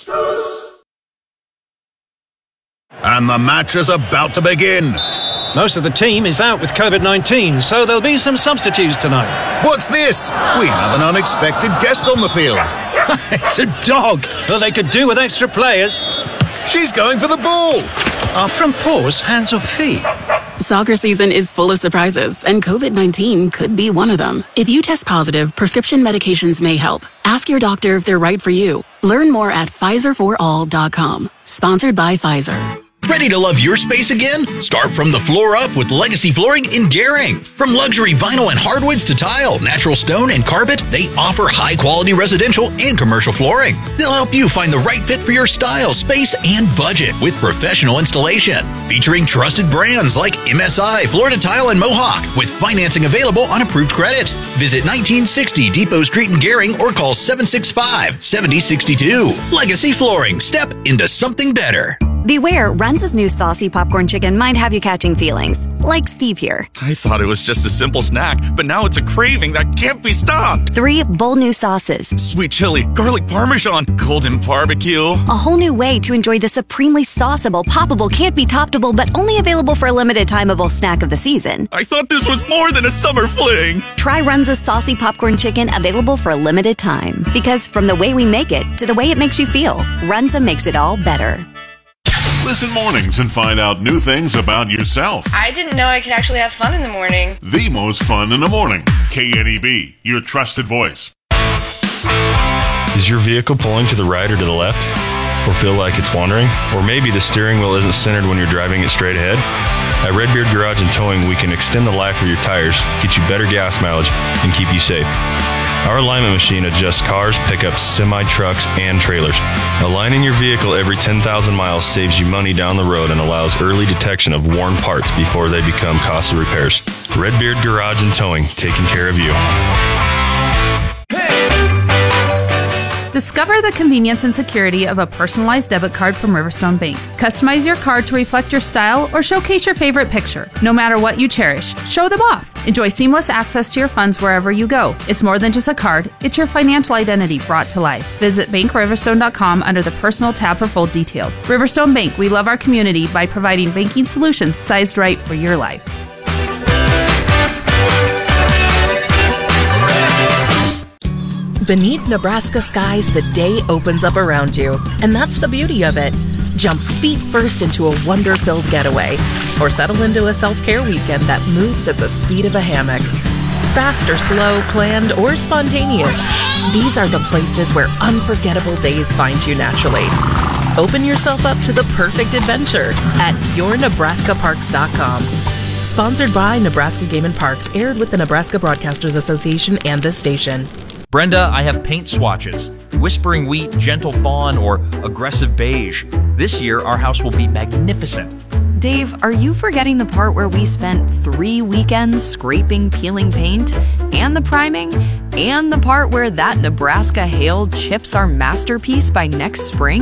And the match is about to begin.
Most of the team is out with COVID nineteen, so there'll be some substitutes tonight.
What's this? We have an unexpected guest on the field.
It's a dog. Well, they could do with extra players.
She's going for the ball.
Are front paws hands or feet?
Soccer season is full of surprises, and COVID nineteen could be one of them. If you test positive, prescription medications may help. Ask your doctor if they're right for you. Learn more at Pfizer for all dot com. Sponsored by Pfizer.
Ready to love your space again? Start from the floor up with Legacy Flooring in Gering. From luxury vinyl and hardwoods to tile, natural stone, and carpet, they offer high-quality residential and commercial flooring. They'll help you find the right fit for your style, space, and budget with professional installation. Featuring trusted brands like M S I, Florida Tile, and Mohawk, with financing available on approved credit. Visit nineteen sixty Depot Street in Gering or call seven six five, seven oh six two. Legacy Flooring. Step into something better.
Beware, Runza's new saucy popcorn chicken might have you catching feelings. Like Steve here.
I thought it was just a simple snack, but now it's a craving that can't be stopped.
Three bold new sauces.
Sweet chili, garlic parmesan, golden barbecue.
A whole new way to enjoy the supremely sauceable, poppable, can't be toppable, but only available for a limited timeable snack of the season.
I thought this was more than a summer fling.
Try Runza's saucy popcorn chicken, available for a limited time. Because from the way we make it to the way it makes you feel, Runza makes it all better.
Listen mornings and find out new things about yourself.
I didn't know I could actually have fun in the morning.
The most fun in the morning. K N E B, your trusted voice.
Is your vehicle pulling to the right or to the left? Or feel like it's wandering? Or maybe the steering wheel isn't centered when you're driving it straight ahead? At Redbeard Garage and Towing, we can extend the life of your tires, get you better gas mileage, and keep you safe. Our alignment machine adjusts cars, pickups, semi-trucks, and trailers. Aligning your vehicle every ten thousand miles saves you money down the road and allows early detection of worn parts before they become costly repairs. Redbeard Garage and Towing, taking care of you.
Discover the convenience and security of a personalized debit card from Riverstone Bank. Customize your card to reflect your style or showcase your favorite picture. No matter what you cherish, show them off. Enjoy seamless access to your funds wherever you go. It's more than just a card, it's your financial identity brought to life. Visit bank riverstone dot com under the Personal tab for full details. Riverstone Bank, we love our community by providing banking solutions sized right for your life.
Beneath Nebraska skies, the day opens up around you, and that's the beauty of it. Jump feet first into a wonder-filled getaway, or settle into a self-care weekend that moves at the speed of a hammock. Fast or slow, planned or spontaneous, these are the places where unforgettable days find you naturally. Open yourself up to the perfect adventure at your nebraska parks dot com. Sponsored by Nebraska Game and Parks, aired with the Nebraska Broadcasters Association and this station.
Brenda, I have paint swatches. Whispering Wheat, Gentle Fawn, or Aggressive Beige. This year, our house will be magnificent.
Dave, are you forgetting the part where we spent three weekends scraping, peeling paint, and the priming, and the part where that Nebraska hail chips our masterpiece by next spring?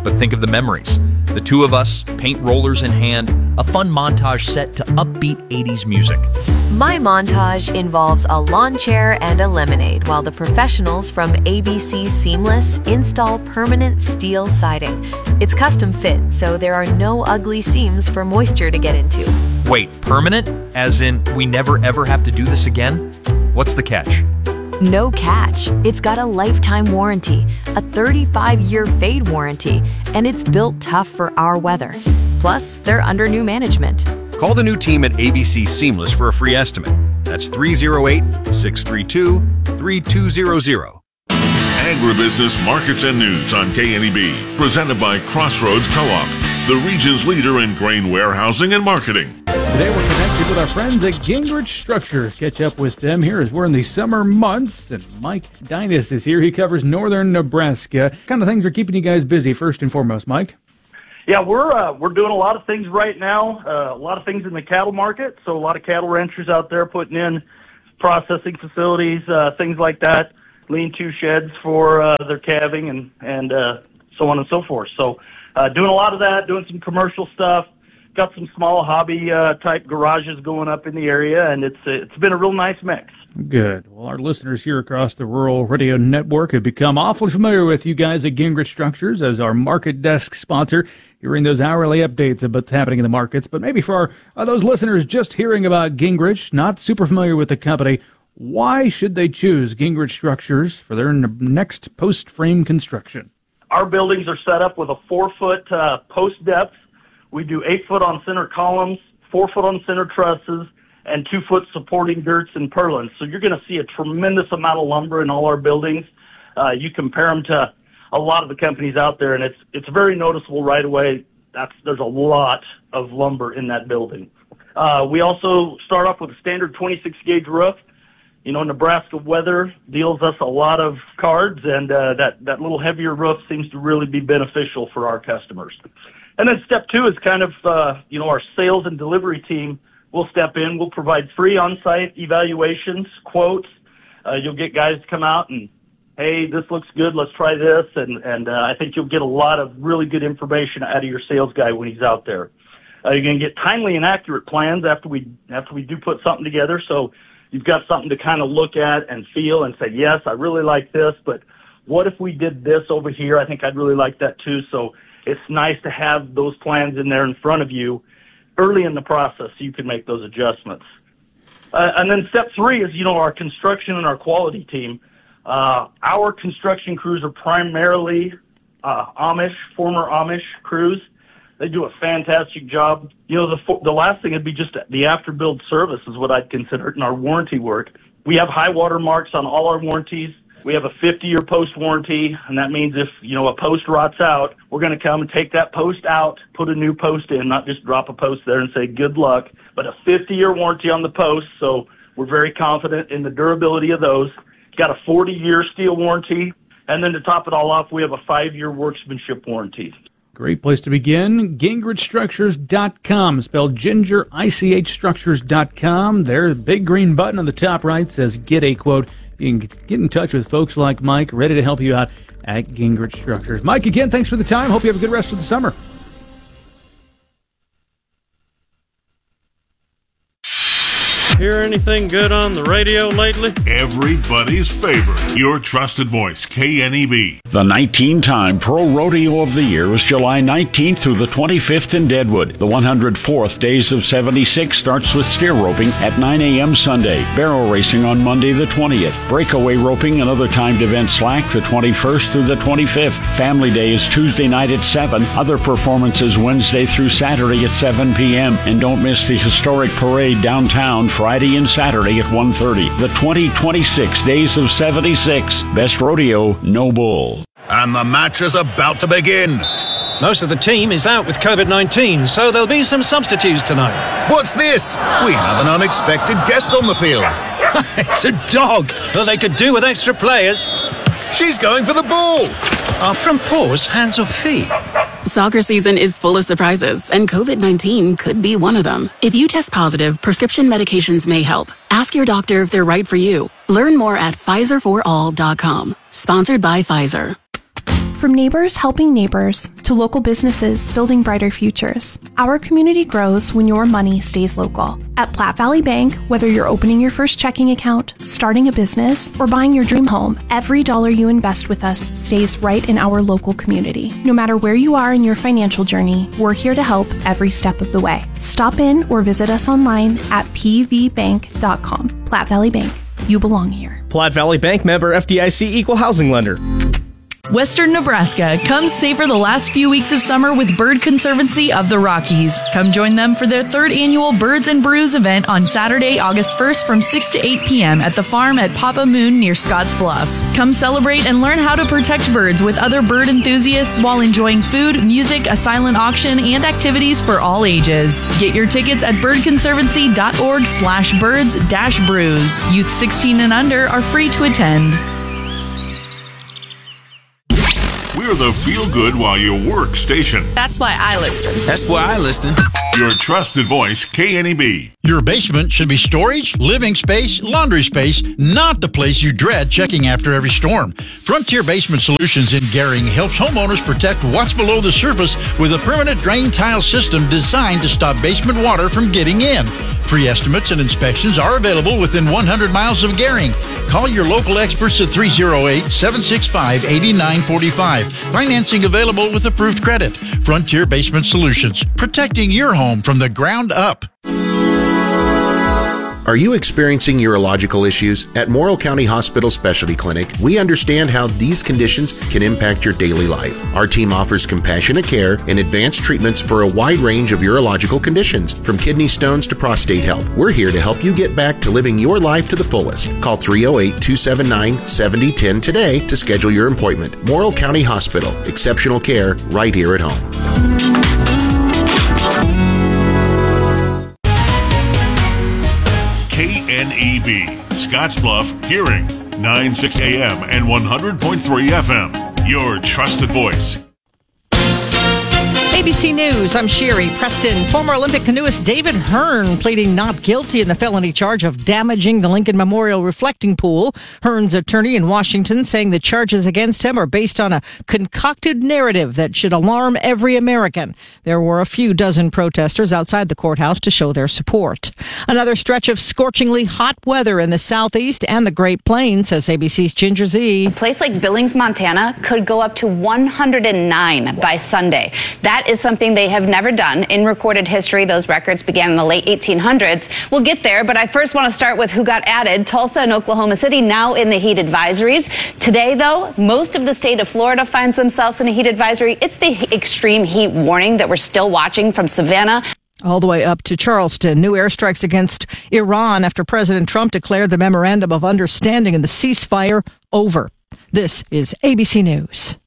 but think of the memories. The two of us, paint rollers in hand, a fun montage set to upbeat eighties music.
My montage involves a lawn chair and a lemonade while the professionals from A B C Seamless install permanent steel siding. It's custom fit, so there are no ugly seams for moisture to get into.
Wait, permanent? As in, we never ever have to do this again? What's the catch?
No catch. It's got a lifetime warranty, a thirty-five year fade warranty, and it's built tough for our weather. Plus, they're under new management.
Call the new team at A B C Seamless for a free estimate. That's three oh eight, six three two, three two zero zero.
Agribusiness Markets and News on K N E B. Presented by Crossroads Co-op, the region's leader in grain warehousing and marketing.
Today we're connected with our friends at Gingrich Structures. Catch up with them here as we're in the summer months, and Mike Dinas is here. He covers northern Nebraska. What kind of things are keeping you guys busy first and foremost, Mike?
Yeah, we're uh, we're doing a lot of things right now. Uh, a lot of things in the cattle market. So a lot of cattle ranchers out there putting in processing facilities, uh, things like that, lean-to sheds for uh, their calving, and and uh, so on and so forth. So uh, doing a lot of that, doing some commercial stuff. Got some small hobby uh, type garages going up in the area, and it's it's been a real nice mix.
Good. Well, our listeners here across the Rural Radio Network have become awfully familiar with you guys at Gingrich Structures as our market desk sponsor, hearing those hourly updates of what's happening in the markets. But maybe for our, uh, those listeners just hearing about Gingrich, not super familiar with the company, why should they choose Gingrich Structures for their n- next post-frame construction?
Our buildings are set up with a four-foot uh, post depth. We do eight-foot on center columns, four-foot on center trusses, and two-foot supporting girts and purlins. So you're going to see a tremendous amount of lumber in all our buildings. Uh, you compare them to a lot of the companies out there, and it's it's very noticeable right away. That's there's a lot of lumber in that building. Uh, we also start off with a standard twenty-six gauge roof. You know, Nebraska weather deals us a lot of cards, and uh, that, that little heavier roof seems to really be beneficial for our customers. And then step two is kind of, uh, you know, our sales and delivery team will step in. We'll provide free on-site evaluations, quotes. Uh, you'll get guys to come out and, hey, this looks good, let's try this. And, and uh, I think you'll get a lot of really good information out of your sales guy when he's out there. Uh, you're going to get timely and accurate plans after we after we do put something together. So you've got something to kind of look at and feel and say, yes, I really like this, but what if we did this over here? I think I'd really like that too. So it's nice to have those plans in there in front of you early in the process so you can make those adjustments. Uh, and then step three is, you know, our construction and our quality team. Uh, our construction crews are primarily uh, Amish, former Amish crews. They do a fantastic job. You know, the the last thing would be just the after-build service is what I'd consider it in our warranty work. We have high water marks on all our warranties. We have a fifty year post warranty, and that means if, you know, a post rots out, we're going to come and take that post out, put a new post in, not just drop a post there and say good luck, but a fifty year warranty on the post, so we're very confident in the durability of those. Got a forty year steel warranty, and then to top it all off, we have a five year workmanship warranty.
Great place to begin. Gingrich Structures dot com, spelled Ginger, I C H Structures dot com. There's a big green button on the top right says get a quote. You can get in touch with folks like Mike, ready to help you out at Gingrich Structures. Mike, again, thanks for the time. Hope you have a good rest of the summer.
Hear anything good on the radio lately?
Everybody's favorite, your trusted voice, K N E B.
The nineteen-time Pro Rodeo of the Year is July nineteenth through the twenty-fifth in Deadwood. The one hundred fourth Days of seventy-six starts with steer roping at nine a.m. Sunday, barrel racing on Monday the twentieth, breakaway roping and other timed events slack the twenty-first through the twenty-fifth. Family Day is Tuesday night at seven, other performances Wednesday through Saturday at seven p.m. And don't miss the historic parade downtown Friday and Saturday at one thirty. The twenty twenty-six Days of seventy-six. Best rodeo, no bull.
And the match is about to begin.
Most of the team is out with COVID nineteen, so there'll be some substitutes tonight.
What's this? We have an unexpected guest on the field.
It's a dog. Well, they could do with extra players.
She's going for the ball.
Are front paws hands or feet?
Soccer season is full of surprises, and COVID nineteen could be one of them. If you test positive, prescription medications may help. Ask your doctor if they're right for you. Learn more at Pfizer for all dot com. Sponsored by Pfizer.
From neighbors helping neighbors to local businesses building brighter futures, our community grows when your money stays local. At Platte Valley Bank, whether you're opening your first checking account, starting a business, or buying your dream home, every dollar you invest with us stays right in our local community. No matter where you are in your financial journey, we're here to help every step of the way. Stop in or visit us online at p v bank dot com. Platte Valley Bank. You belong here.
Platte Valley Bank, member F D I C, equal housing lender.
Western Nebraska, come savor the last few weeks of summer with Bird Conservancy of the Rockies. Come join them for their third annual Birds and Brews event on Saturday, August first from six to eight p.m. at the farm at Papa Moon near Scotts Bluff. Come celebrate and learn how to protect birds with other bird enthusiasts while enjoying food, music, a silent auction, and activities for all ages. Get your tickets at birdconservancy.org slash birds dash brews. Youth sixteen and under are free to attend.
We're the feel-good while you work station.
That's why I listen.
That's why I listen.
Your trusted voice, K N E B.
Your basement should be storage, living space, laundry space, not the place you dread checking after every storm. Frontier Basement Solutions in Gering helps homeowners protect what's below the surface with a permanent drain tile system designed to stop basement water from getting in. Free estimates and inspections are available within one hundred miles of Gering. Call your local experts at three oh eight, seven six five, eight nine four five. Financing available with approved credit. Frontier Basement Solutions, protecting your home from the ground up.
Are you experiencing urological issues? At Morrill County Hospital Specialty Clinic, we understand how these conditions can impact your daily life. Our team offers compassionate care and advanced treatments for a wide range of urological conditions, from kidney stones to prostate health. We're here to help you get back to living your life to the fullest. Call three oh eight, two seven nine, seven oh one oh today to schedule your appointment. Morrill County Hospital, exceptional care right here at home.
K N E B, Scottsbluff, Gering, nine six A M and one hundred point three F M. Your trusted voice.
A B C News, I'm Sherry Preston. Former Olympic canoeist David Hearn pleading not guilty in the felony charge of damaging the Lincoln Memorial reflecting pool. Hearn's attorney in Washington saying the charges against him are based on a concocted narrative that should alarm every American. There were a few dozen protesters outside the courthouse to show their support. Another stretch of scorchingly hot weather in the southeast and the Great Plains, says A B C's Ginger Z.
A place like Billings, Montana could go up to one hundred nine by Sunday. That is something they have never done in recorded history. Those records began in the late eighteen hundreds. We'll get there, but I first want to start with who got added. Tulsa and Oklahoma City now in the heat advisories. Today, though, most of the state of Florida finds themselves in a heat advisory. It's the extreme heat warning that we're still watching from Savannah
all the way up to Charleston. New airstrikes against Iran after President Trump declared the memorandum of understanding and the ceasefire over. This is A B C News.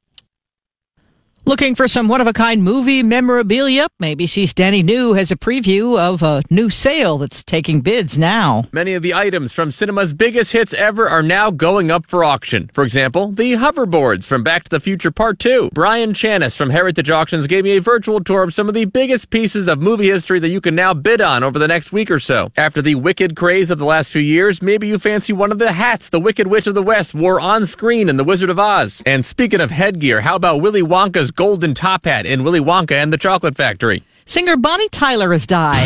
Looking for some one-of-a-kind movie memorabilia? A B C's Danny New has a preview of a new sale that's taking bids now.
Many of the items from cinema's biggest hits ever are now going up for auction. For example, the hoverboards from Back to the Future Part two. Brian Chanis from Heritage Auctions gave me a virtual tour of some of the biggest pieces of movie history that you can now bid on over the next week or so. After the Wicked craze of the last few years, maybe you fancy one of the hats the Wicked Witch of the West wore on screen in The Wizard of Oz. And speaking of headgear, how about Willy Wonka's golden top hat in Willy Wonka and the Chocolate Factory?
Singer Bonnie Tyler has died.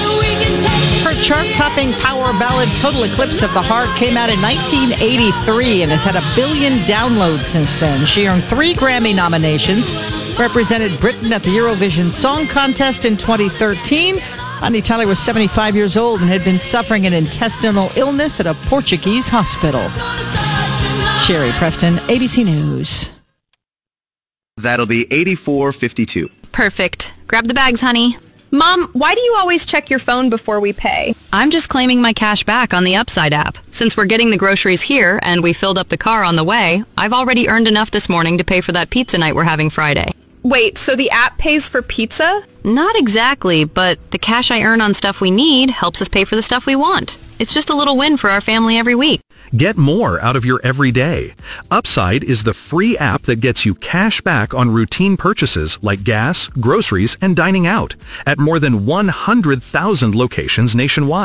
Her chart-topping power ballad Total Eclipse of the Heart came out in nineteen eighty-three and has had a billion downloads since then. She earned three Grammy nominations, represented Britain at the Eurovision Song Contest in twenty thirteen. Bonnie Tyler was seventy-five years old and had been suffering an intestinal illness at a Portuguese hospital. Sherry Preston, A B C News.
That'll be eighty-four fifty-two.
Perfect. Grab the bags, honey.
Mom, why do you always check your phone before we pay?
I'm just claiming my cash back on the Upside app. Since we're getting the groceries here and we filled up the car on the way, I've already earned enough this morning to pay for that pizza night we're having Friday.
Wait, so the app pays for pizza?
Not exactly, but the cash I earn on stuff we need helps us pay for the stuff we want. It's just a little win for our family every week.
Get more out of your everyday. Upside is the free app that gets you cash back on routine purchases like gas, groceries, and dining out at more than one hundred thousand locations nationwide.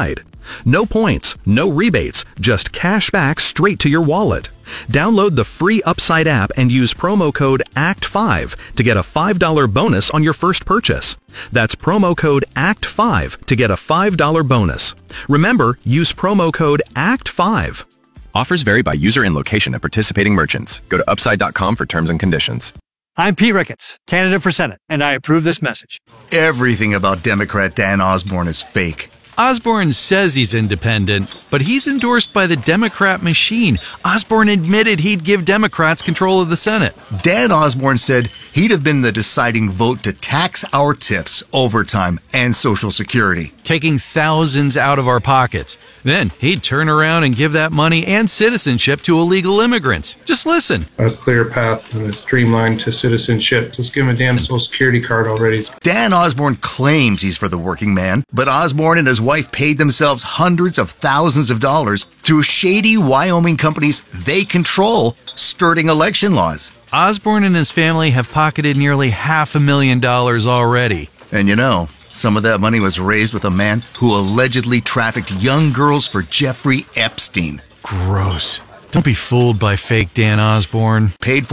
No points, no rebates, just cash back straight to your wallet. Download the free Upside app and use promo code A C T five to get a five dollars bonus on your first purchase. That's promo code A C T five to get a five dollars bonus. Remember, use promo code A C T five.
Offers vary by user and location at participating merchants. Go to upside dot com for terms and conditions.
I'm Pete Ricketts, candidate for Senate, and I approve this message.
Everything about Democrat Dan Osborne is fake.
Osborne says he's independent, but he's endorsed by the Democrat machine. Osborne admitted he'd give Democrats control of the Senate.
Dan Osborne said he'd have been the deciding vote to tax our tips, overtime, and Social Security,
taking thousands out of our pockets. Then he'd turn around and give that money and citizenship to illegal immigrants. Just listen.
A clear path and a streamline to citizenship. Just give him a damn Social Security card already.
Dan Osborne claims he's for the working man, but Osborne and his wife paid themselves hundreds of thousands of dollars through shady Wyoming companies they control, skirting election laws.
Osborne and his family have pocketed nearly half a million dollars already.
And you know, some of that money was raised with a man who allegedly trafficked young girls for Jeffrey Epstein.
Gross. Don't be fooled by fake Dan Osborne.
Paid for